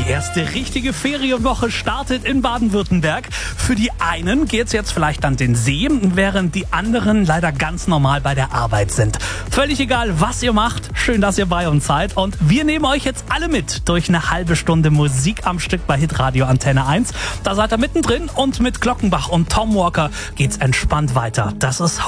Die erste richtige Ferienwoche startet in Baden-Württemberg. Für die einen geht's jetzt vielleicht an den See, während die anderen leider ganz normal bei der Arbeit sind. Völlig egal, was ihr macht, schön, dass ihr bei uns seid. Und wir nehmen euch jetzt alle mit durch eine halbe Stunde Musik am Stück bei Hitradio Antenne 1. Da seid ihr mittendrin und mit Glockenbach und Tom Walker geht's entspannt weiter. Das ist